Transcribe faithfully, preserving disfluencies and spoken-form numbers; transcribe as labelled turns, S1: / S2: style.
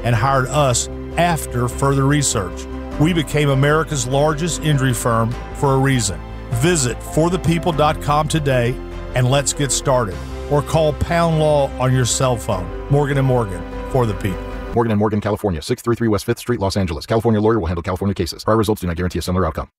S1: and hired us after further research. We became America's largest injury firm for a reason. Visit for the people dot com today and let's get started. Or call Pound Law on your cell phone. Morgan and Morgan, for the people.
S2: Morgan and Morgan, California, six thirty-three West fifth Street, Los Angeles. California lawyer will handle California cases. Prior results do not guarantee a similar outcome.